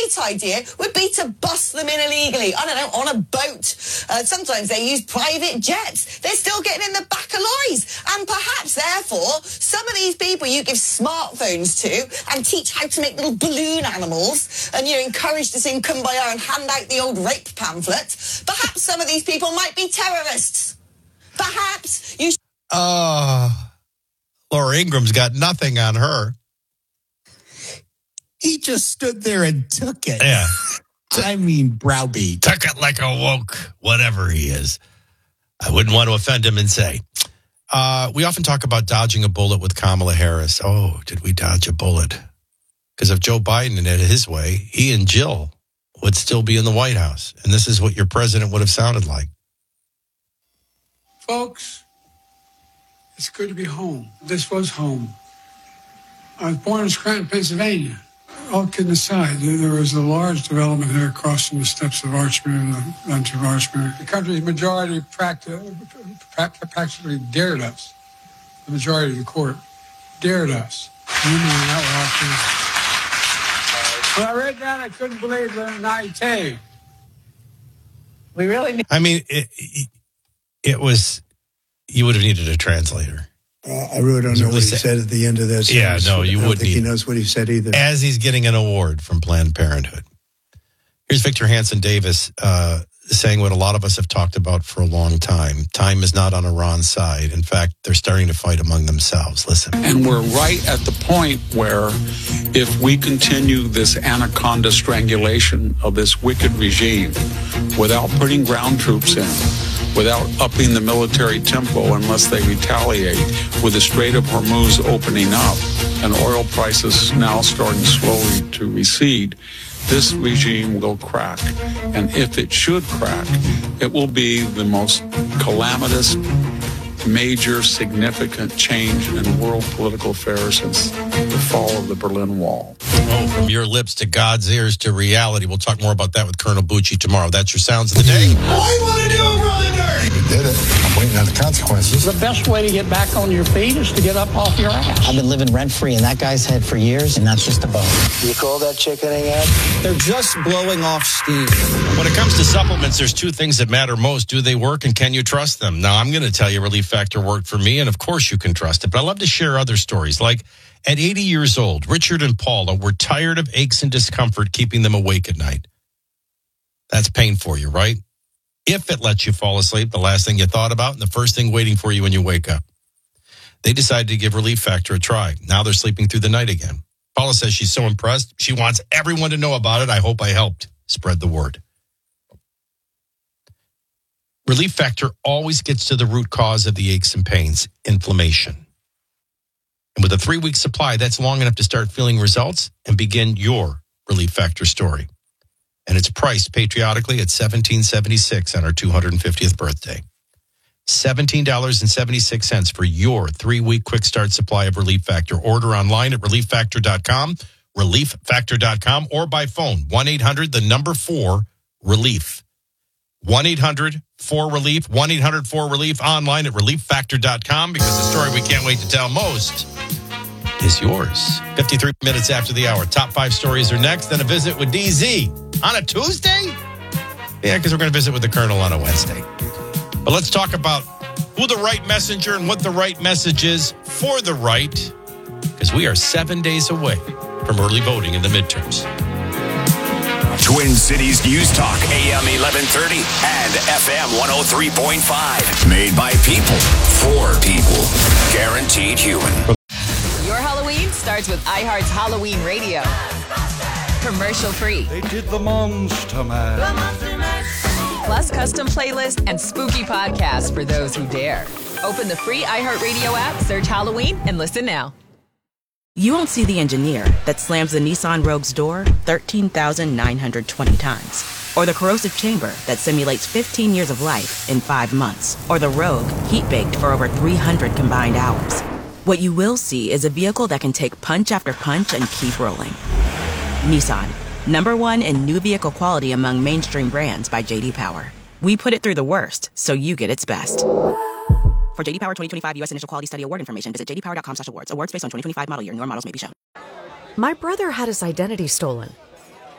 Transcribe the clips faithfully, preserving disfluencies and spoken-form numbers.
great idea would be to bust them in illegally. I don't know, on a boat. Uh, sometimes they use private jets. They're still getting in the back of lorries. And perhaps, therefore, some of these people you give smartphones to and teach how to make little balloon animals and, you know, encourage to sing Kumbaya and hand out the old rape pamphlet, perhaps some of these people might be terrorists. Perhaps you... Uh, Laura Ingram's got nothing on her. He just stood there and took it. Yeah. I mean, browbeat. Took it like a woke, whatever he is. I wouldn't want to offend him and say. Uh, we often talk about dodging a bullet with Kamala Harris. Oh, did we dodge a bullet? Because if Joe Biden had it his way, he and Jill would still be in the White House. And this is what your president would have sounded like. Folks, it's good to be home. This was home. I was born in Scranton, Pennsylvania. All kidding aside, there was a large development here across from the steps of Archman and the lunch of Archman. The country's majority practically, practically dared us. The majority of the court dared us. When I read that, I couldn't believe the naivete. We really need... I mean, it, it was, you would have needed a translator. Uh, I really don't know what he said at the end of this. Yeah, no, you I don't wouldn't. think he knows what he said either. As he's getting an award from Planned Parenthood. Here's Victor Hanson Davis uh, saying what a lot of us have talked about for a long time. Time is not on Iran's side. In fact, they're starting to fight among themselves. Listen. And we're right at the point where if we continue this anaconda strangulation of this wicked regime without putting ground troops in, without upping the military tempo unless they retaliate, with the Strait of Hormuz opening up and oil prices now starting slowly to recede, this regime will crack. And if it should crack, it will be the most calamitous, major, significant change in world political affairs since the fall of the Berlin Wall. Oh, from your lips to God's ears to reality. We'll talk more about that with Colonel Bucci tomorrow. That's your Sounds of the Day. I want to do it, brother. We did it. I'm waiting on the consequences. The best way to get back on your feet is to get up off your ass. I've been living rent-free in that guy's head for years, and that's just a bone. You call that chickening out? They're just blowing off steam. When it comes to supplements, there's two things that matter most. Do they work, and can you trust them? Now, I'm going to tell you Relief Factor worked for me, and of course you can trust it. But I love to share other stories. Like at eighty years old, Richard and Paula were tired of aches and discomfort keeping them awake at night. That's pain for you, right? If it lets you fall asleep, the last thing you thought about and the first thing waiting for you when you wake up. They decided to give Relief Factor a try. Now they're sleeping through the night again. Paula says she's so impressed. She wants everyone to know about it. I hope I helped spread the word. Relief Factor always gets to the root cause of the aches and pains, inflammation. And with a three-week supply, that's long enough to start feeling results and begin your Relief Factor story. And it's priced patriotically at seventeen seventy-six on our two hundred fiftieth birthday. seventeen dollars and seventy-six cents for your three-week quick start supply of Relief Factor. Order online at relief factor dot com, relief factor dot com, or by phone, one eight hundred, the number four, relief. one eight hundred four relief, one eight hundred four relief, online at relief factor dot com, because the story we can't wait to tell most is yours. fifty-three minutes after the hour. Top five stories are next, then a visit with D Z. On a Tuesday? Yeah, because we're going to visit with the Colonel on a Wednesday. But let's talk about who the right messenger and what the right message is for the right, because we are seven days away from early voting in the midterms. Twin Cities News Talk, A M eleven thirty and F M one oh three point five. Made by people, for people. Guaranteed human. Your Halloween starts with iHeart's Halloween Radio. Commercial free. They did the Monster Man. The Monster Mash. Plus custom playlists and spooky podcasts for those who dare. Open the free iHeartRadio app, search Halloween, and listen now. You won't see the engineer that slams the Nissan Rogue's door thirteen thousand nine hundred twenty times. Or the corrosive chamber that simulates fifteen years of life in five months. Or the Rogue heat-baked for over three hundred combined hours. What you will see is a vehicle that can take punch after punch and keep rolling. Nissan, number one in new vehicle quality among mainstream brands by J D Power. We put it through the worst, so you get its best. For J D Power twenty twenty-five U S Initial Quality Study Award information, visit j d power dot com slash awards. Awards based on twenty twenty-five model year. Newer models may be shown. My brother had his identity stolen.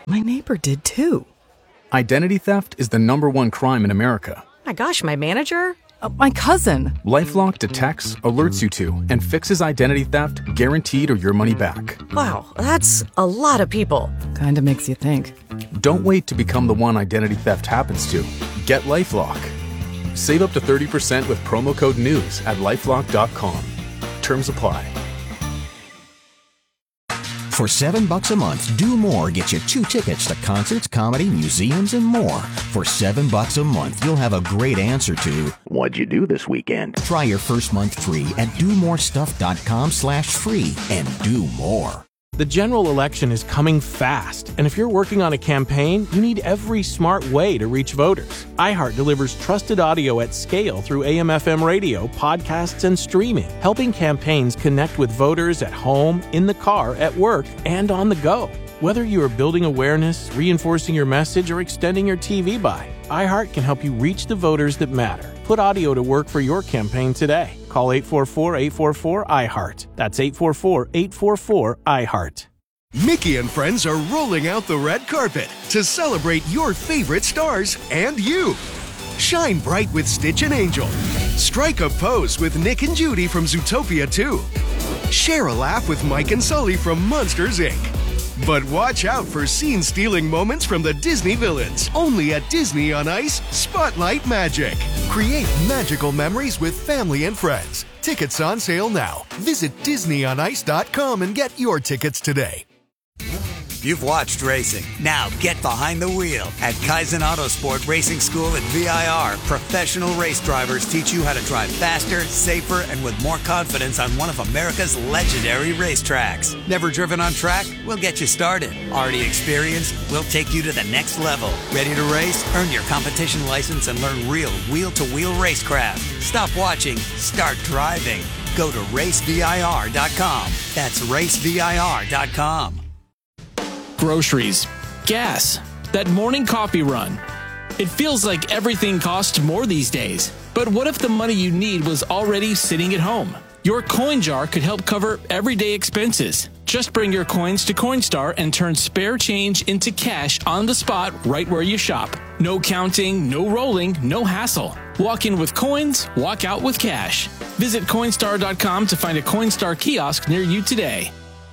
My neighbor did too. Identity theft is the number one crime in America. My gosh, my manager? Uh, my cousin. LifeLock detects, alerts you to, and fixes identity theft guaranteed or your money back. Wow, that's a lot of people. Kinda makes you think. Don't wait to become the one identity theft happens to. Get LifeLock. Save up to thirty percent with promo code NEWS at lifelock dot com. Terms apply. For seven bucks a month, Do More gets you two tickets to concerts, comedy, museums, and more. For seven bucks a month, you'll have a great answer to what'd you do this weekend? Try your first month free at do more stuff dot com slash free and do more. The general election is coming fast, and if you're working on a campaign, you need every smart way to reach voters. iHeart delivers trusted audio at scale through A M F M radio, podcasts, and streaming, helping campaigns connect with voters at home, in the car, at work, and on the go. Whether you are building awareness, reinforcing your message, or extending your T V buy, iHeart can help you reach the voters that matter. Put audio to work for your campaign today. Call eight four four, eight four four, I heart. That's eight four four, eight four four, I heart. Mickey and friends are rolling out the red carpet to celebrate your favorite stars and you. Shine bright with Stitch and Angel. Strike a pose with Nick and Judy from Zootopia two. Share a laugh with Mike and Sully from Monsters, Incorporated. But watch out for scene-stealing moments from the Disney villains. Only at Disney on Ice, Spotlight Magic. Create magical memories with family and friends. Tickets on sale now. Visit disney on ice dot com and get your tickets today. You've watched racing. Now get behind the wheel. At Kaizen Autosport Racing School at V I R, professional race drivers teach you how to drive faster, safer, and with more confidence on one of America's legendary racetracks. Never driven on track? We'll get you started. Already experienced? We'll take you to the next level. Ready to race? Earn your competition license and learn real wheel-to-wheel racecraft. Stop watching. Start driving. Go to race V I R dot com. That's race V I R dot com. Groceries, gas, that morning coffee run. It feels like everything costs more these days. But what if the money you need was already sitting at home? Your coin jar could help cover everyday expenses. Just bring your coins to Coinstar and turn spare change into cash on the spot right where you shop. No counting, no rolling, no hassle. Walk in with coins, walk out with cash. Visit Coinstar dot com to find a Coinstar kiosk near you today.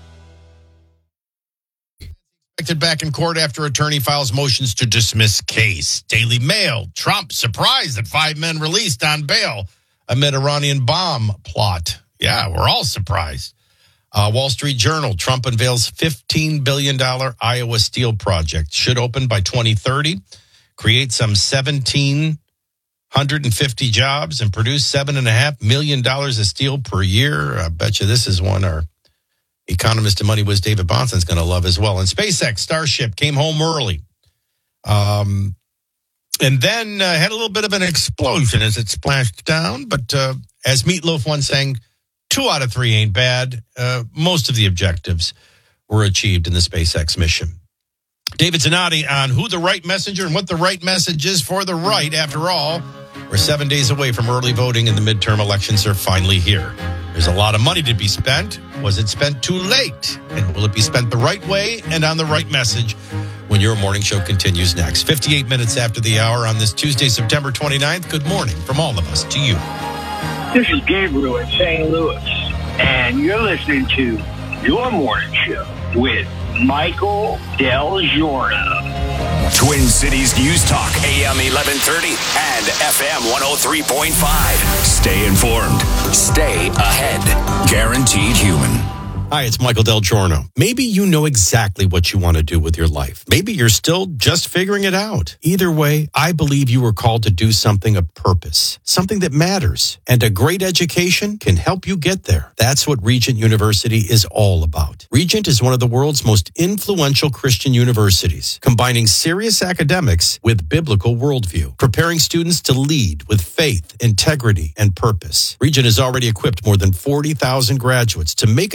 Expected back in court after attorney files motions to dismiss case. Daily Mail, Trump surprised that five men released on bail amid Iranian bomb plot. Yeah, we're all surprised. Uh, Wall Street Journal, Trump unveils fifteen billion dollars Iowa steel project. Should open by twenty thirty, create some one thousand seven hundred fifty jobs, and produce seven point five million dollars of steel per year. I bet you this is one our economist and money whiz David Bonson's going to love as well. And SpaceX Starship came home early. Um, and then uh, had a little bit of an explosion as it splashed down. But uh, as Meatloaf once sang, two out of three ain't bad. Uh, most of the objectives were achieved in the SpaceX mission. David Zanotti on who the right messenger and what the right message is for the right. After all, we're seven days away from early voting and the midterm elections are finally here. There's a lot of money to be spent. Was it spent too late? And will it be spent the right way and on the right message when your morning show continues next? fifty-eight minutes after the hour on this Tuesday, September twenty-ninth. Good morning from all of us to you. This is Gabriel in Saint Louis, and you're listening to Your Morning Show with Michael Del Giorno. Twin Cities News Talk, A M eleven thirty and F M one oh three point five. Stay informed. Stay ahead. Guaranteed Human. Hi, it's Michael Del Giorno. Maybe you know exactly what you want to do with your life. Maybe you're still just figuring it out. Either way, I believe you were called to do something of purpose, something that matters, and a great education can help you get there. That's what Regent University is all about. Regent is one of the world's most influential Christian universities, combining serious academics with biblical worldview, preparing students to lead with faith, integrity, and purpose. Regent has already equipped more than forty thousand graduates to make a difference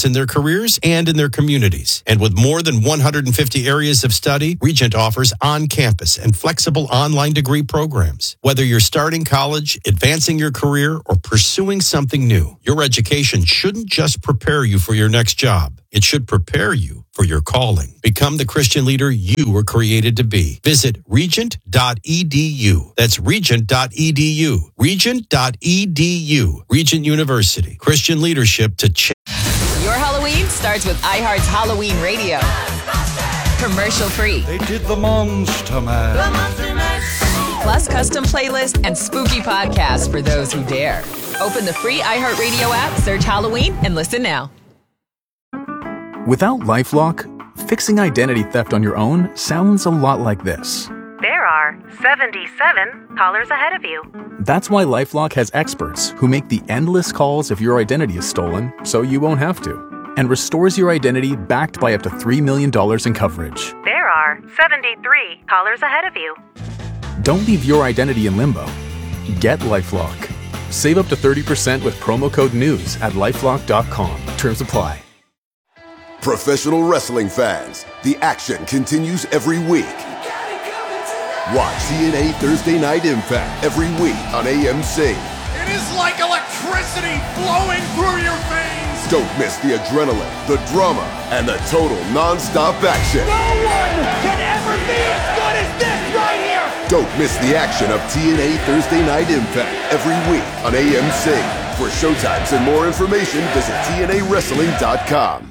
in their careers and in their communities. And with more than one hundred fifty areas of study, Regent offers on-campus and flexible online degree programs. Whether you're starting college, advancing your career, or pursuing something new, your education shouldn't just prepare you for your next job. It should prepare you for your calling. Become the Christian leader you were created to be. Visit regent dot e d u. That's regent dot e d u. regent dot e d u. Regent University. Christian leadership to change. Your Halloween starts with iHeart's Halloween Radio. Commercial free. They did the Monster Mash. The Monster Mash. Plus custom playlists and spooky podcasts for those who dare. Open the free iHeartRadio app, search Halloween, and listen now. Without LifeLock, fixing identity theft on your own sounds a lot like this. There are seventy-seven callers ahead of you. That's why LifeLock has experts who make the endless calls if your identity is stolen, so you won't have to, and restores your identity backed by up to three million dollars in coverage. There are seventy-three callers ahead of you. Don't leave your identity in limbo. Get LifeLock. Save up to thirty percent with promo code NEWS at lifelock dot com. Terms apply. Professional wrestling fans, the action continues every week. Watch T N A Thursday Night Impact every week on A M C. It is like electricity flowing through your veins. Don't miss the adrenaline, the drama, and the total non-stop action. No one can ever be as good as this right here. Don't miss the action of T N A Thursday Night Impact every week on A M C. For showtimes and more information, visit T N A wrestling dot com.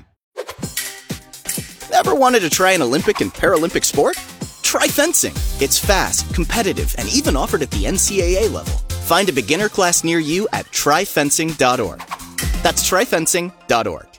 Ever wanted to try an Olympic and Paralympic sport? Try fencing. It's fast, competitive, and even offered at the N C A A level. Find a beginner class near you at try fencing dot org. That's try fencing dot org.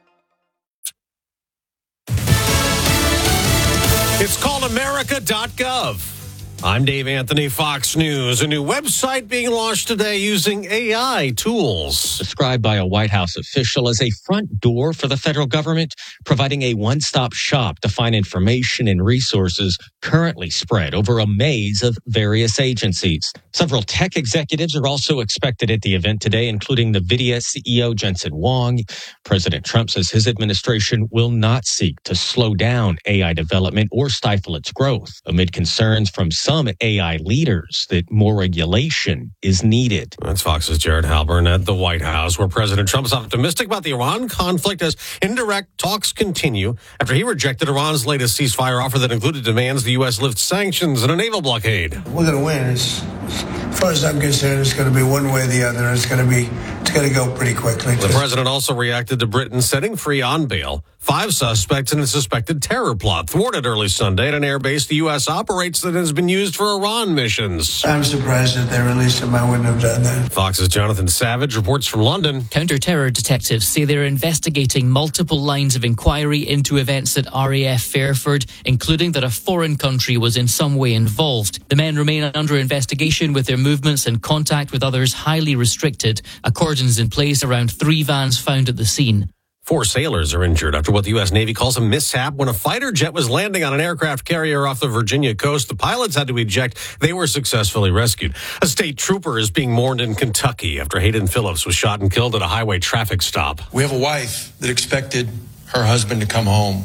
It's called America dot gov. I'm Dave Anthony, Fox News. A new website being launched today using A I tools. Described by a White House official as a front door for the federal government, providing a one-stop shop to find information and resources currently spread over a maze of various agencies. Several tech executives are also expected at the event today, including NVIDIA C E O Jensen Huang. President Trump says his administration will not seek to slow down A I development or stifle its growth, amid concerns from some A I leaders that more regulation is needed. That's Fox's Jared Halpern at the White House, where President Trump is optimistic about the Iran conflict as indirect talks continue after he rejected Iran's latest ceasefire offer that included demands the U S lift sanctions and a naval blockade. We're going to win. It's, as far as I'm concerned, it's going to be one way or the other. It's going to be, it's going to go pretty quickly. The president also reacted to Britain setting free on bail five suspects in a suspected terror plot thwarted early Sunday at an air base the U S operates that has been used for Iran missions. I'm surprised that they released him. I wouldn't have done that. Fox's Jonathan Savage reports from London. Counter-terror detectives say they're investigating multiple lines of inquiry into events at R A F Fairford, including that a foreign country was in some way involved. The men remain under investigation, with their movements and contact with others highly restricted. A cordon's in place around three vans found at the scene. Four sailors are injured after what the U S Navy calls a mishap when a fighter jet was landing on an aircraft carrier off the Virginia coast. The pilots had to eject. They were successfully rescued. A state trooper is being mourned in Kentucky after Hayden Phillips was shot and killed at a highway traffic stop. We have a wife that expected her husband to come home.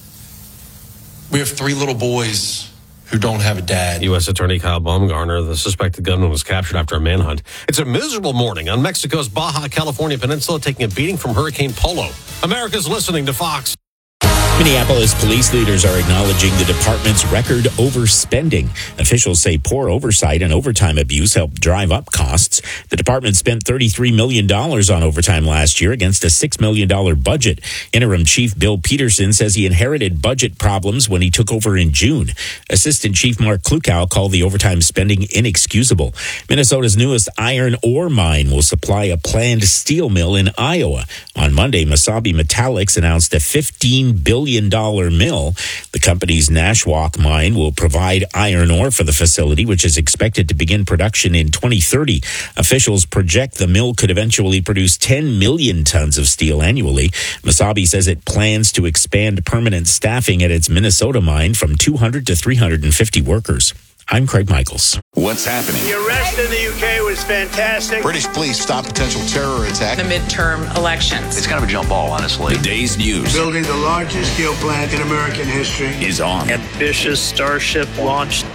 We have three little boys who don't have a dad. U S Attorney Kyle Baumgartner, the suspected gunman, was captured after a manhunt. It's a miserable morning on Mexico's Baja California Peninsula, taking a beating from Hurricane Polo. America's listening to Fox. Minneapolis police leaders are acknowledging the department's record overspending. Officials say poor oversight and overtime abuse helped drive up costs. The department spent thirty-three million dollars on overtime last year against a six million dollars budget. Interim Chief Bill Peterson says he inherited budget problems when he took over in June. Assistant Chief Mark Klukow called the overtime spending inexcusable. Minnesota's newest iron ore mine will supply a planned steel mill in Iowa. On Monday, Mesabi Metallics announced a fifteen billion dollars mill. The company's Nashwauk mine will provide iron ore for the facility, which is expected to begin production in twenty thirty. Officials project the mill could eventually produce ten million tons of steel annually. Mesabi says it plans to expand permanent staffing at its Minnesota mine from two hundred to three hundred fifty workers. I'm Craig Michaels. What's happening? The arrest in the U K was fantastic. British police stop potential terror attack. The midterm elections. It's kind of a jump ball, honestly. The day's news. Building the largest steel plant in American history is on. Ambitious Starship launched.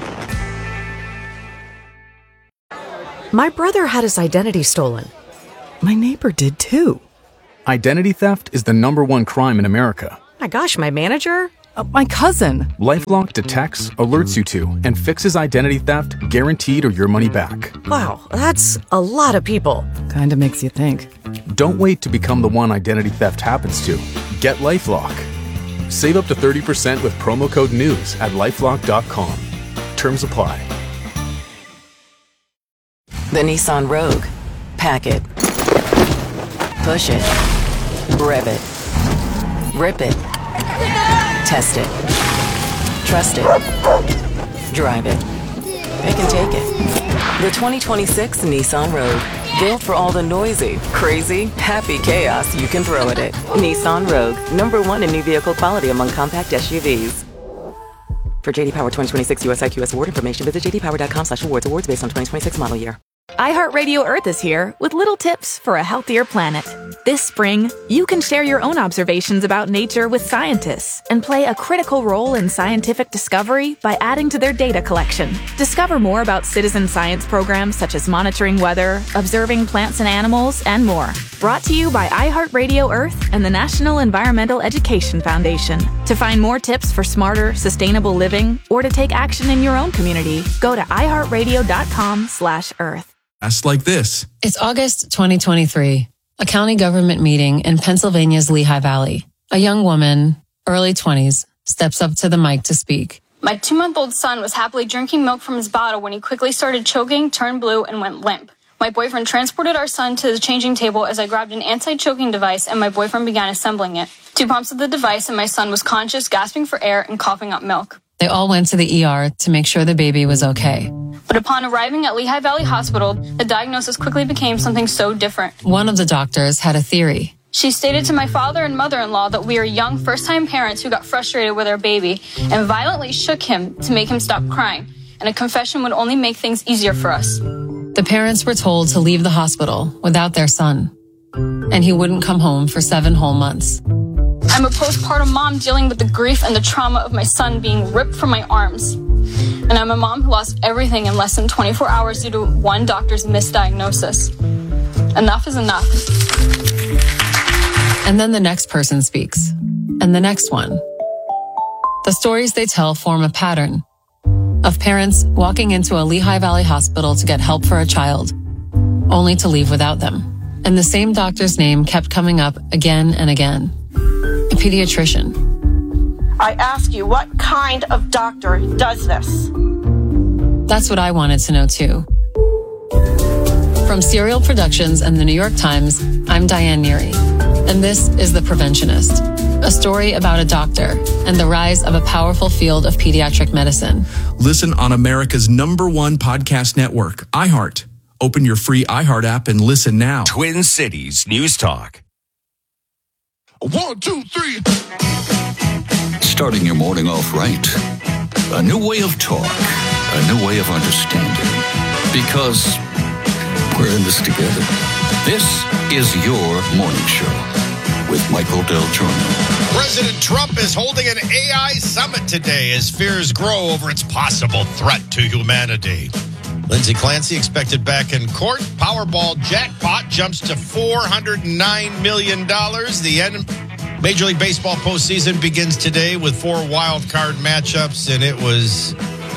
My brother had his identity stolen. My neighbor did too. Identity theft is the number one crime in America. My gosh, my manager? Uh, my cousin. LifeLock detects, alerts you to, and fixes identity theft guaranteed or your money back. Wow, that's a lot of people. Kinda makes you think. Don't wait to become the one identity theft happens to. Get LifeLock. Save up to thirty percent with promo code NEWS at lifelock dot com. Terms apply. The Nissan Rogue. Pack it. Push it. Rev it. Rip it. Test it. Trust it. Drive it. Pick and take it. The twenty twenty-six Nissan Rogue. Built for all the noisy, crazy, happy chaos you can throw at it. Nissan Rogue. Number one in new vehicle quality among compact S U Vs. For J D Power twenty twenty-six U S I Q S award information, visit j d power dot com slash awards. Awards based on twenty twenty-six model year. iHeartRadio Earth is here with little tips for a healthier planet. This spring, you can share your own observations about nature with scientists and play a critical role in scientific discovery by adding to their data collection. Discover more about citizen science programs such as monitoring weather, observing plants and animals, and more. Brought to you by iHeartRadio Earth and the National Environmental Education Foundation. To find more tips for smarter, sustainable living or to take action in your own community, go to i heart radio dot com slash earth. Ask like this. It's August twenty twenty-three, a county government meeting in Pennsylvania's Lehigh Valley. A young woman, early twenties, steps up to the mic to speak. My two-month-old son was happily drinking milk from his bottle when he quickly started choking, turned blue, and went limp. My boyfriend transported our son to the changing table as I grabbed an anti-choking device and my boyfriend began assembling it. Two pumps of the device and my son was conscious, gasping for air, and coughing up milk. They all went to the E R to make sure the baby was okay. But upon arriving at Lehigh Valley Hospital, the diagnosis quickly became something so different. One of the doctors had a theory. She stated to my father and mother-in-law that we are young first-time parents who got frustrated with our baby and violently shook him to make him stop crying, and a confession would only make things easier for us. The parents were told to leave the hospital without their son, and he wouldn't come home for seven whole months. I'm a postpartum mom dealing with the grief and the trauma of my son being ripped from my arms. And I'm a mom who lost everything in less than twenty-four hours due to one doctor's misdiagnosis. Enough is enough. And then the next person speaks, and the next one. The stories they tell form a pattern of parents walking into a Lehigh Valley hospital to get help for a child, only to leave without them. And the same doctor's name kept coming up again and again. A pediatrician. I ask you, what kind of doctor does this? That's what I wanted to know too. From Serial Productions and the New York Times, I'm Diane Neary, and this is The Preventionist, a story about a doctor and the rise of a powerful field of pediatric medicine. Listen on America's number one podcast network, iHeart. Open your free iHeart app and listen now. Twin Cities News Talk. One, two, three. Starting your morning off right. A new way of talk. A new way of understanding. Because we're in this together. This is your morning show with Michael Del Giorno. President Trump is holding an A I summit today as fears grow over its possible threat to humanity. Lindsey Clancy expected back in court. Powerball jackpot jumps to four hundred nine million dollars. The end. Major League Baseball postseason begins today with four wild card matchups, and it was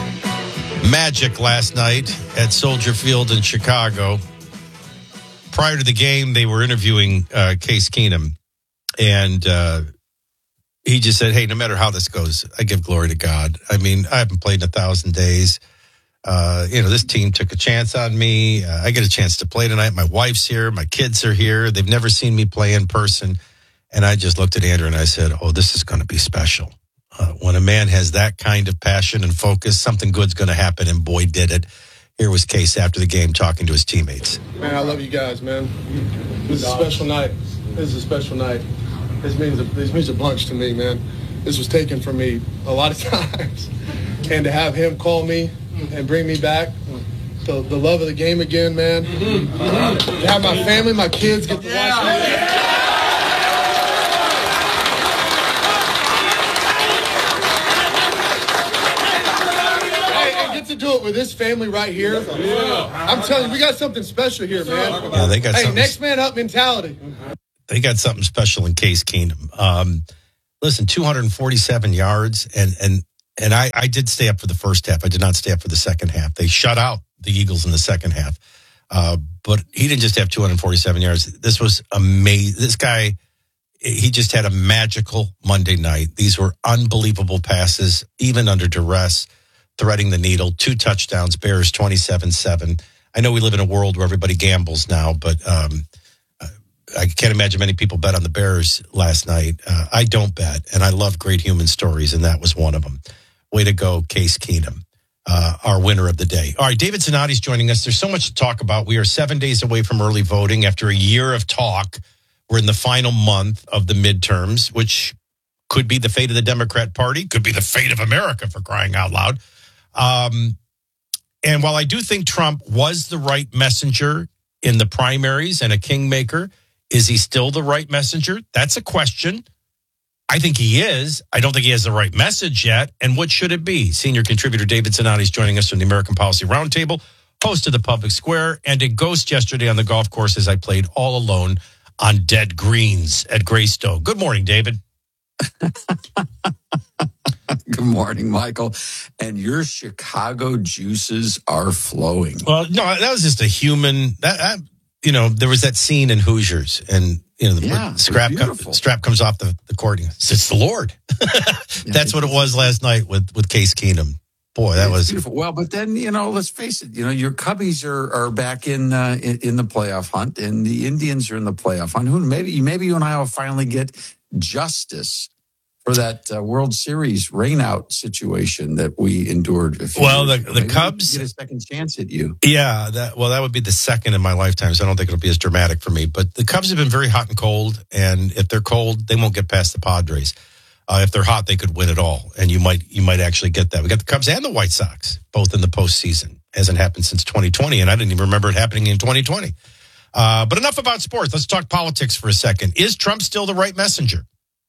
magic last night at Soldier Field in Chicago. Prior to the game, they were interviewing uh, Case Keenum, and uh, he just said, hey, no matter how this goes, I give glory to God. I mean, I haven't played in a thousand days. Uh, you know, this team took a chance on me. Uh, I get a chance to play tonight. My wife's here. My kids are here. They've never seen me play in person. And I just looked at Andrew and I said, oh, this is going to be special. Uh, when a man has that kind of passion and focus, something good's going to happen. And boy, did it. Here was Case after the game talking to his teammates. Man, I love you guys, man. This is a special night. This is a special night. This means a, this means a bunch to me, man. This was taken from me a lot of times. And to have him call me and bring me back to the love of the game again, man. Mm-hmm. Have my family, my kids get to watch me. To do it with this family right here. Yeah. I'm telling you, we got something special here, man. Yeah, they got hey, something. Next man up mentality. They got something special in Case Keenum. Um, listen, two hundred forty-seven yards, and and and I, I did stay up for the first half. I did not stay up for the second half. They shut out the Eagles in the second half, uh, but he didn't just have two hundred forty-seven yards. This was amazing. This guy, he just had a magical Monday night. These were unbelievable passes, even under duress. Threading the needle, two touchdowns, Bears twenty-seven seven. I know we live in a world where everybody gambles now, but um, I can't imagine many people bet on the Bears last night. Uh, I don't bet, and I love great human stories, and that was one of them. Way to go, Case Keenum, uh, our winner of the day. All right, David Zanotti's joining us. There's so much to talk about. We are seven days away from early voting. After a year of talk, we're in the final month of the midterms, which could be the fate of the Democrat Party, could be the fate of America, for crying out loud. Um, and while I do think Trump was the right messenger in the primaries and a kingmaker, is he still the right messenger? That's a question. I think he is. I don't think he has the right message yet. And what should it be? Senior contributor David Zanotti is joining us from the American Policy Roundtable, host of the Public Square, and a ghost yesterday on the golf course as I played all alone on dead greens at Greystoke. Good morning, David. Good morning, Michael. And your Chicago juices are flowing. Well, no, that was just a human. That, that you know, there was that scene in Hoosiers, and you know, the yeah, strap com, strap comes off the, the court. It's, it's the Lord. That's what it was last night with with Case Keenum. Boy, that it's was beautiful. Well, but then you know, let's face it. You know, your Cubbies are are back in uh, in, in the playoff hunt, and the Indians are in the playoff hunt. Who maybe maybe you and I will finally get justice for that uh, World Series rainout situation that we endured. A few well, the, years ago. the Maybe Cubs get a second chance at you. Yeah, that well, that would be the second in my lifetime. So I don't think it'll be as dramatic for me. But the Cubs have been very hot and cold, and if they're cold, they won't get past the Padres. Uh, if they're hot, they could win it all, and you might you might actually get that. We got the Cubs and the White Sox both in the postseason. Hasn't happened since twenty twenty, and I didn't even remember it happening in twenty twenty. Uh, but enough about sports. Let's talk politics for a second. Is Trump still the right messenger?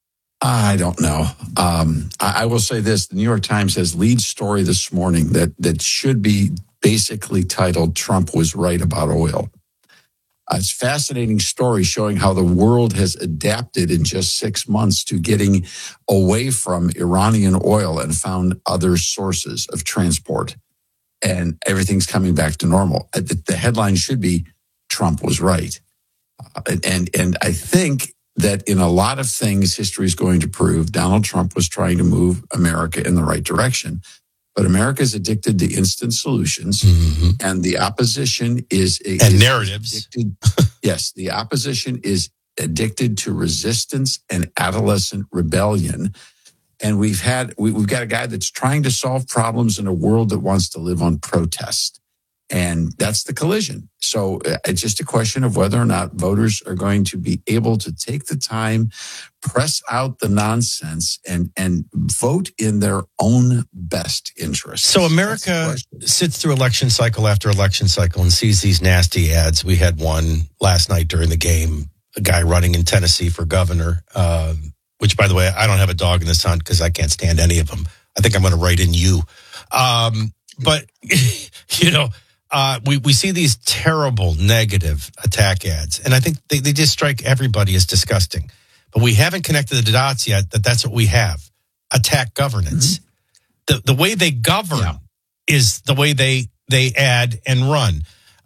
I don't know. Um, I, I will say this. The New York Times has lead story this morning that, that should be basically titled, Trump was right about oil. Uh, it's a fascinating story showing how the world has adapted in just six months to getting away from Iranian oil and found other sources of transport. And everything's coming back to normal. The, the headline should be, Trump was right. Uh, and, and I think that in a lot of things, history is going to prove Donald Trump was trying to move America in the right direction. But America is addicted to instant solutions, mm-hmm. and the opposition is... And is narratives. Addicted, yes, the opposition is addicted to resistance and adolescent rebellion. And we've had we, we've got a guy that's trying to solve problems in a world that wants to live on protest. And that's the collision. So uh, it's just a question of whether or not voters are going to be able to take the time, press out the nonsense, and and vote in their own best interest. So America sits through election cycle after election cycle and sees these nasty ads. We had one last night during the game, a guy running in Tennessee for governor, uh, which, by the way, I don't have a dog in this hunt because I can't stand any of them. I think I'm going to write in you. Um, but, you know, Uh, we, we see these terrible negative attack ads, and I think they, they just strike everybody as disgusting. But we haven't connected the dots yet that that's what we have, attack governance. Mm-hmm. The the way they govern yeah. is the way they, they add and run.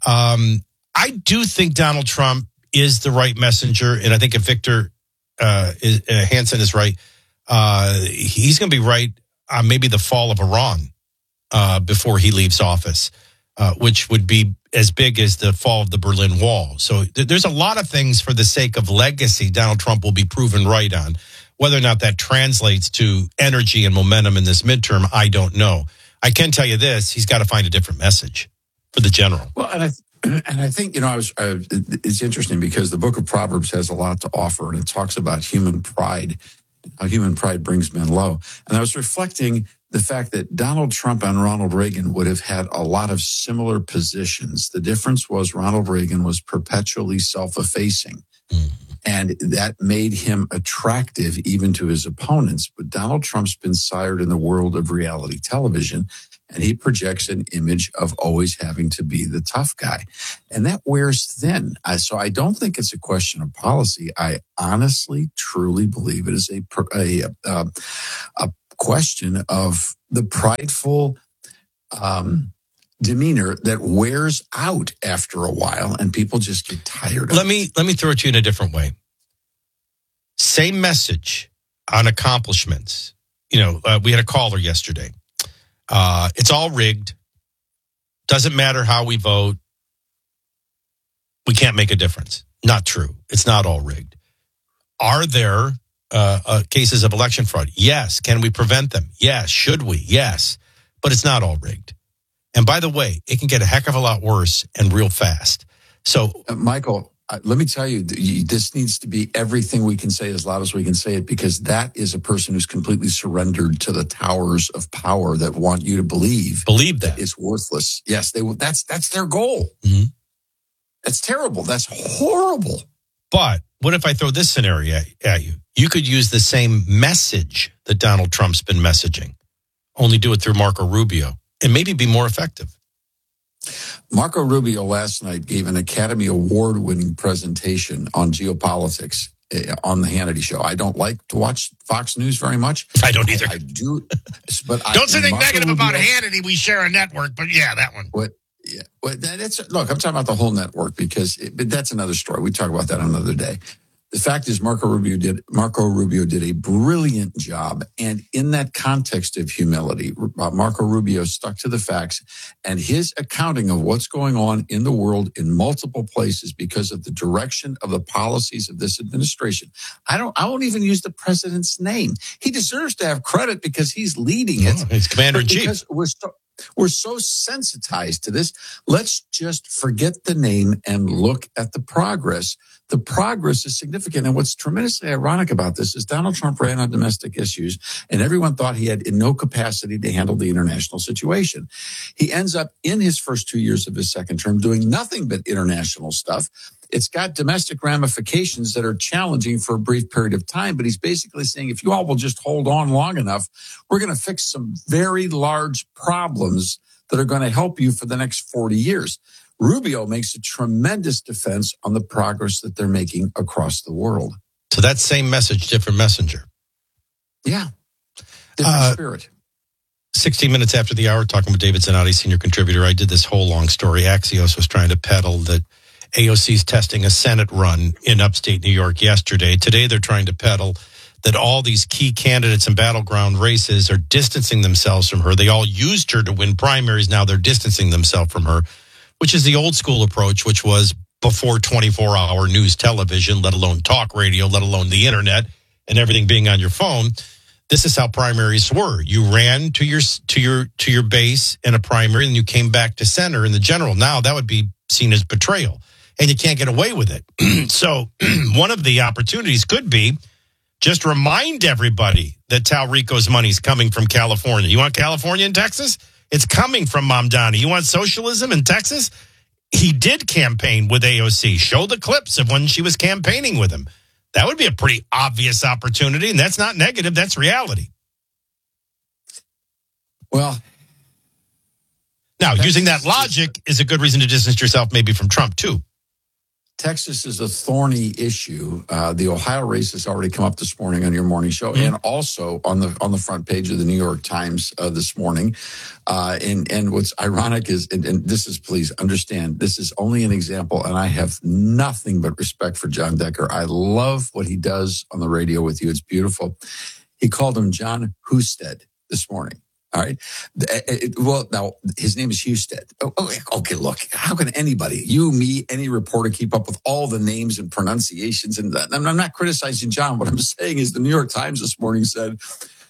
Um, I do think Donald Trump is the right messenger, and I think if Victor uh, is, uh, Hansen is right, uh, he's going to be right on maybe the fall of Iran uh, before he leaves office. Uh, which would be as big as the fall of the Berlin Wall. So th- there's a lot of things for the sake of legacy Donald Trump will be proven right on. Whether or not that translates to energy and momentum in this midterm, I don't know. I can tell you this, he's got to find a different message for the general. Well, and I, th- and I think, you know, I was, uh, it's interesting because the book of Proverbs has a lot to offer, and it talks about human pride how human pride brings men low. And I was reflecting the fact that Donald Trump and Ronald Reagan would have had a lot of similar positions. The difference was Ronald Reagan was perpetually self-effacing. Mm. And that made him attractive even to his opponents. But Donald Trump's been sired in the world of reality television, and he projects an image of always having to be the tough guy. And that wears thin. I, so I don't think it's a question of policy. I honestly, truly believe it is a, a, a, a question of the prideful um, demeanor that wears out after a while, and people just get tired of let it. me let me throw it to you in a different way. Same message on accomplishments. You know, uh, we had a caller yesterday. Uh, it's all rigged. Doesn't matter how we vote. We can't make a difference. Not true. It's not all rigged. Are there uh, uh, cases of election fraud? Yes. Can we prevent them? Yes. Should we? Yes. But it's not all rigged. And by the way, it can get a heck of a lot worse and real fast. So, uh, Michael, uh, let me tell you, this needs to be everything we can say as loud as we can say it, because that is a person who's completely surrendered to the towers of power that want you to believe believe that, that it's worthless. Yes, they that's that's their goal. Mm-hmm. That's terrible. That's horrible. But what if I throw this scenario at, at you? You could use the same message that Donald Trump's been messaging, only do it through Marco Rubio, and maybe be more effective. Marco Rubio last night gave an Academy Award-winning presentation on geopolitics uh, on the Hannity Show. I don't like to watch Fox News very much. I don't either. I, I do, but I, don't say anything negative Rubio, about Hannity. We share a network, but yeah, that one. What? Yeah, well, that's look. I'm talking about the whole network because it, but that's another story. We talk about that another day. The fact is, Marco Rubio did Marco Rubio did a brilliant job, and in that context of humility, Marco Rubio stuck to the facts, and his accounting of what's going on in the world in multiple places because of the direction of the policies of this administration. I don't. I won't even use the president's name. He deserves to have credit because he's leading it. Oh, he's commander in chief. Because we're so, we're so sensitized to this. Let's just forget the name and look at the progress. The progress is significant. And what's tremendously ironic about this is Donald Trump ran on domestic issues, and everyone thought he had no capacity to handle the international situation. He ends up in his first two years of his second term doing nothing but international stuff. It's got domestic ramifications that are challenging for a brief period of time, but he's basically saying, if you all will just hold on long enough, we're going to fix some very large problems that are going to help you for the next forty years. Rubio makes a tremendous defense on the progress that they're making across the world. So that same message, different messenger. Yeah. Different uh, spirit. sixteen minutes after the hour, talking with David Zanotti, senior contributor. I did this whole long story. Axios was trying to peddle that A O C's testing a Senate run in upstate New York yesterday. Today, they're trying to peddle that all these key candidates in battleground races are distancing themselves from her. They all used her to win primaries. Now they're distancing themselves from her, which is the old school approach, which was before twenty-four hour news television, let alone talk radio, let alone the internet and everything being on your phone. This is how primaries were. You ran to your to your to your base in a primary, and you came back to center in the general. Now that would be seen as betrayal, and you can't get away with it. So one of the opportunities could be just remind everybody that Talrico's money's coming from California. You want California and Texas? It's coming from Mamdani. You want socialism in Texas? He did campaign with A O C. Show the clips of when she was campaigning with him. That would be a pretty obvious opportunity, and that's not negative. That's reality. Well, now, using that logic is a good reason to distance yourself maybe from Trump, too. Texas is a thorny issue. Uh, the Ohio race has already come up this morning on your morning show, mm-hmm. and also on the on the front page of the New York Times uh, this morning. Uh, and and what's ironic is, and, and this is, please understand, this is only an example, and I have nothing but respect for John Decker. I love what he does on the radio with you. It's beautiful. He called him John Husted this morning. All right. Well, now his name is Husted. Okay, look, how can anybody, you, me, any reporter, keep up with all the names and pronunciations? And I'm not criticizing John. What I'm saying is the New York Times this morning said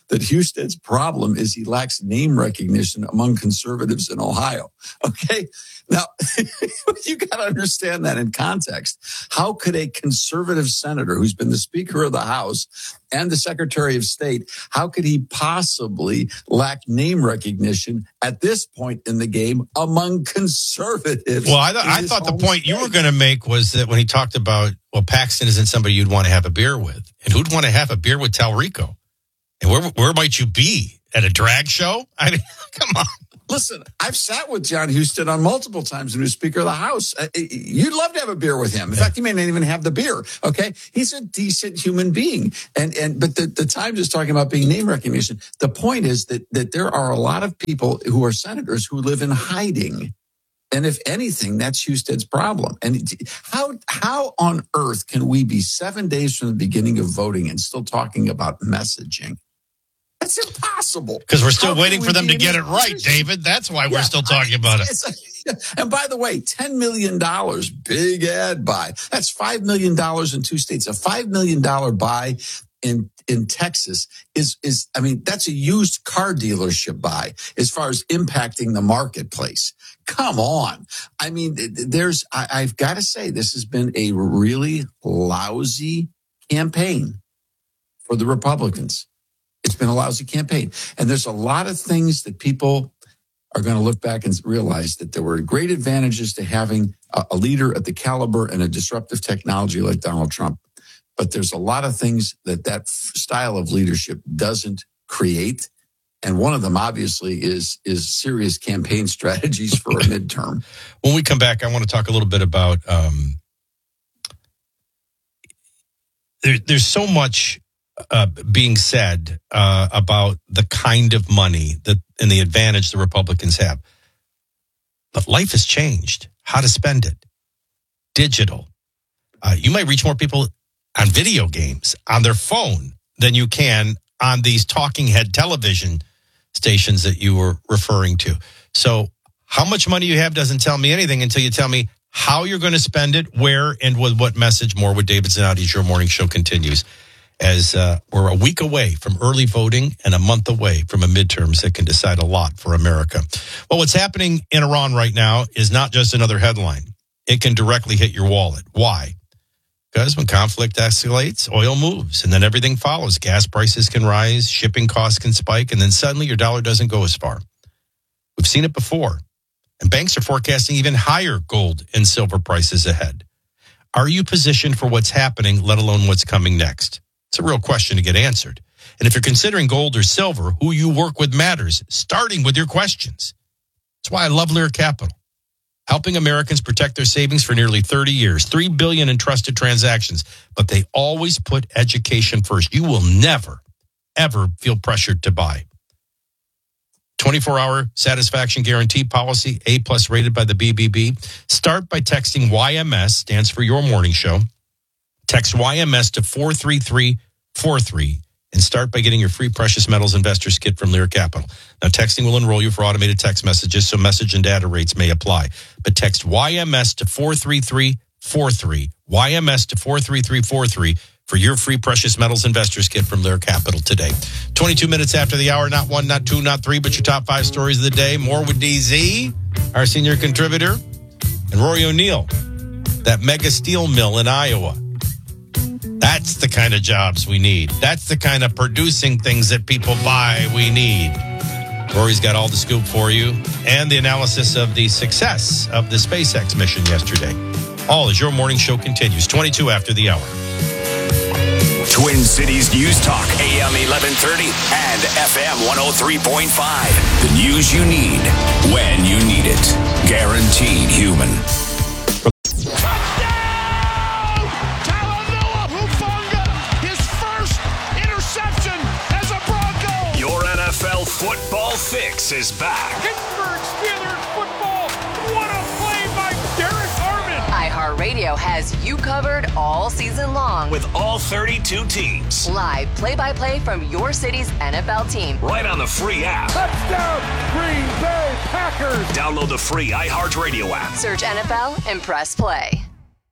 that Husted problem is he lacks name recognition among conservatives in Ohio. Okay. Now, you got to understand that in context. How could a conservative senator who's been the Speaker of the House and the Secretary of State, how could he possibly lack name recognition at this point in the game among conservatives? Well, I, th- I thought the point state? you were going to make was that when he talked about, well, Paxton isn't somebody you'd want to have a beer with. And who'd want to have a beer with Talrico? And where where might you be? At a drag show? I mean, come on. Listen, I've sat with John Husted on multiple times when he was Speaker of the House. Uh, you'd love to have a beer with him. In fact, you may not even have the beer. Okay, he's a decent human being, and and but the the Times is talking about being name recognition. The point is that that there are a lot of people who are senators who live in hiding, and if anything, that's Husted's problem. And how how on earth can we be seven days from the beginning of voting and still talking about messaging? That's impossible. Because we're still How waiting for them to get it right, position? David. That's why yeah, we're still talking I mean, about it. A, and by the way, ten million dollars, big ad buy. That's five million dollars in two states. A five million dollars buy in, in Texas is, is, I mean, that's a used car dealership buy as far as impacting the marketplace. Come on. I mean, there's, I, I've got to say, this has been a really lousy campaign for the Republicans. It's been a lousy campaign. And there's a lot of things that people are going to look back and realize that there were great advantages to having a, a leader at the caliber and a disruptive technology like Donald Trump. But there's a lot of things that that f- style of leadership doesn't create. And one of them, obviously, is is serious campaign strategies for a midterm. When we come back, I want to talk a little bit about um, there, there's so much Uh, being said uh, about the kind of money that and the advantage the Republicans have. But life has changed. How to spend it. Digital. Uh, you might reach more people on video games, on their phone, than you can on these talking head television stations that you were referring to. So how much money you have doesn't tell me anything until you tell me how you're going to spend it, where, and with what message. More with David Zanotti as your morning show continues. As uh, we're a week away from early voting and a month away from a midterms that can decide a lot for America. Well, what's happening in Iran right now is not just another headline. It can directly hit your wallet. Why? Because when conflict escalates, oil moves, and then everything follows. Gas prices can rise, shipping costs can spike, and then suddenly your dollar doesn't go as far. We've seen it before, and banks are forecasting even higher gold and silver prices ahead. Are you positioned for what's happening, let alone what's coming next? It's a real question to get answered. And if you're considering gold or silver, who you work with matters, starting with your questions. That's why I love Lear Capital. Helping Americans protect their savings for nearly thirty years, three billion in trusted transactions, but they always put education first. You will never, ever feel pressured to buy. twenty-four hour satisfaction guarantee policy, A plus rated by the B B B. Start by texting Y M S, stands for Your Morning Show. Text Y M S to four three three four three and start by getting your free Precious Metals Investors Kit from Lear Capital. Now, texting will enroll you for automated text messages, so message and data rates may apply. But text Y M S to four three three four three, Y M S to four three three four three for your free Precious Metals Investors Kit from Lear Capital today. twenty-two minutes after the hour, not one, not two, not three, but your top five stories of the day. More with D Z, our senior contributor, and Rory O'Neill, that mega steel mill in Iowa. That's the kind of jobs we need. That's the kind of producing things that people buy we need. Rory's got all the scoop for you and the analysis of the success of the SpaceX mission yesterday. All as your morning show continues, twenty-two after the hour. Twin Cities News Talk, A M eleven thirty and F M one oh three point five. The news you need when you need it. Guaranteed human. Football Fix is back. Pittsburgh Steelers football. What a play by Derek Armand. iHeartRadio has you covered all season long. With all thirty-two teams. Live play-by-play from your city's N F L team. Right on the free app. Touchdown, Green Bay Packers. Download the free iHeartRadio app. Search N F L and press play.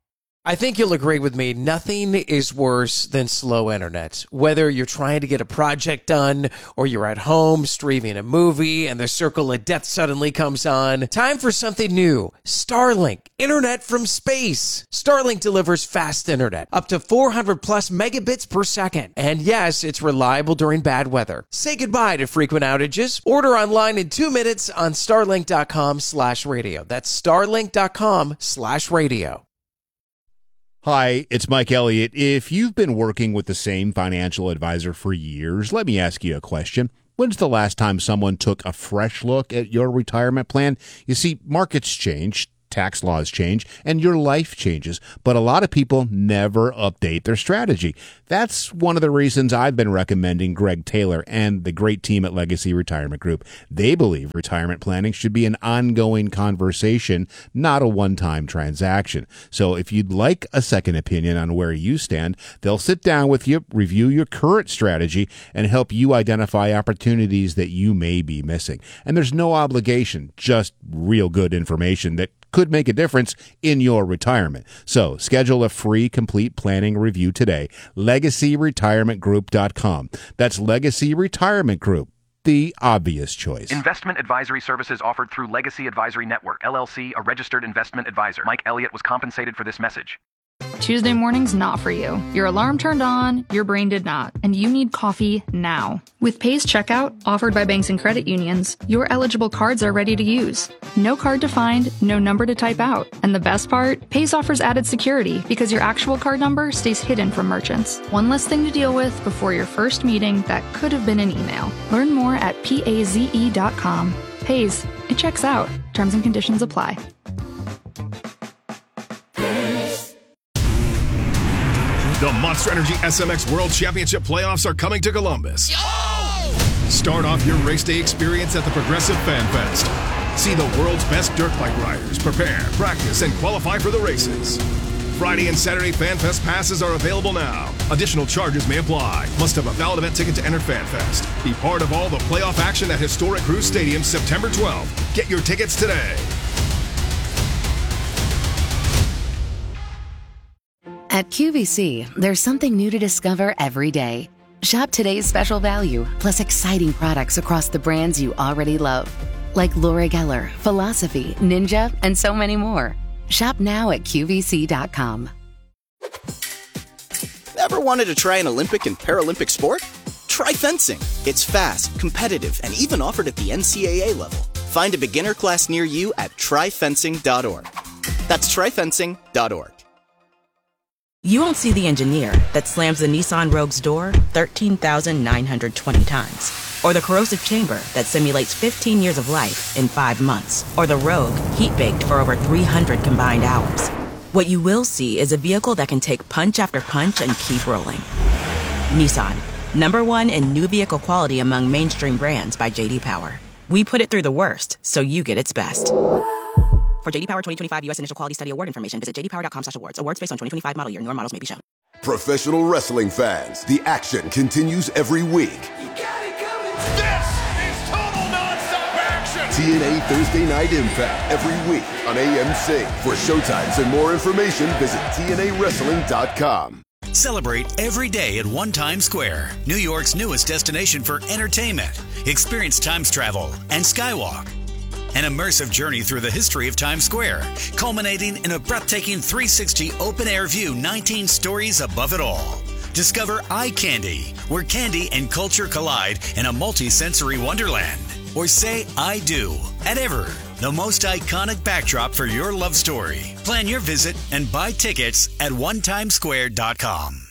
I think you'll agree with me. Nothing is worse than slow internet. Whether you're trying to get a project done or you're at home streaming a movie and the circle of death suddenly comes on, time for something new. Starlink, internet from space. Starlink delivers fast internet, up to four hundred plus megabits per second. And yes, it's reliable during bad weather. Say goodbye to frequent outages. Order online in two minutes on starlink.com slash radio. That's starlink.com slash radio. Hi, it's Mike Elliott. If you've been working with the same financial advisor for years, let me ask you a question. When's the last time someone took a fresh look at your retirement plan? You see, markets change, tax laws change, and your life changes, but a lot of people never update their strategy. That's one of the reasons I've been recommending Greg Taylor and the great team at Legacy Retirement Group. They believe retirement planning should be an ongoing conversation, not a one-time transaction. So if you'd like a second opinion on where you stand, they'll sit down with you, review your current strategy, and help you identify opportunities that you may be missing. And there's no obligation, just real good information that could make a difference in your retirement. So schedule a free complete planning review today. legacy retirement group dot com. That's Legacy Retirement Group, the obvious choice. Investment advisory services offered through Legacy Advisory Network, L L C, a registered investment advisor. Mike Elliott was compensated for this message. Tuesday morning's not for you. Your alarm turned on, your brain did not, and you need coffee now. With Pace Checkout, offered by banks and credit unions, your eligible cards are ready to use. No card to find, no number to type out. And the best part? Pace offers added security because your actual card number stays hidden from merchants. One less thing to deal with before your first meeting that could have been an email. Learn more at paze dot com. Pace, it checks out. Terms and conditions apply. The Monster Energy S M X World Championship playoffs are coming to Columbus. Yo! Start off your race day experience at the Progressive Fan Fest. See the world's best dirt bike riders prepare, practice, and qualify for the races. Friday and Saturday Fan Fest passes are available now. Additional charges may apply. Must have a valid event ticket to enter Fan Fest. Be part of all the playoff action at historic Cruise Stadium September twelfth. Get your tickets today. At Q V C, there's something new to discover every day. Shop today's special value, plus exciting products across the brands you already love, like Laura Geller, Philosophy, Ninja, and so many more. Shop now at Q V C dot com. Ever wanted to try an Olympic and Paralympic sport? Try fencing. It's fast, competitive, and even offered at the N C A A level. Find a beginner class near you at try fencing dot org. That's try fencing dot org. You won't see the engineer that slams the Nissan Rogue's door thirteen thousand nine hundred twenty times. Or the corrosive chamber that simulates fifteen years of life in five months. Or the Rogue heat-baked for over three hundred combined hours. What you will see is a vehicle that can take punch after punch and keep rolling. Nissan, number one in new vehicle quality among mainstream brands by J D Power. We put it through the worst, so you get its best. For J D Power twenty twenty-five U S Initial Quality Study Award information, visit j d power dot com slash awards. Awards based on twenty twenty-five model year. Newer models may be shown. Professional wrestling fans, the action continues every week. You got it coming. This is total nonstop action. T N A Thursday Night Impact every week on A M C. For showtimes and more information, visit T N A wrestling dot com. Celebrate every day at One Times Square, New York's newest destination for entertainment. Experience Times Travel and Skywalk. An immersive journey through the history of Times Square, culminating in a breathtaking three sixty open-air view, nineteen stories above it all. Discover Eye Candy, where candy and culture collide in a multi-sensory wonderland. Or say I do at Ever, the most iconic backdrop for your love story. Plan your visit and buy tickets at one times square dot com.